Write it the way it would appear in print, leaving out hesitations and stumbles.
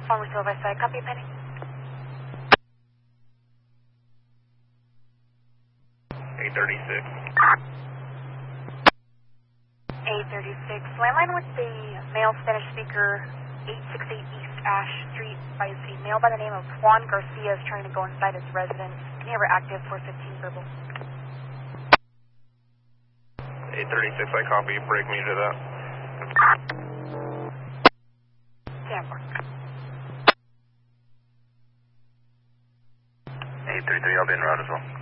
Farmer Silver side, copy, Penny. 836. 836. Landline with the male Spanish speaker, 868 East Ash Street. By the male by the name of Juan Garcia is trying to go inside his residence. Can you ever active 415 verbal? 836, I copy. Break me to that. Stand for. 833, I'll be en route as well.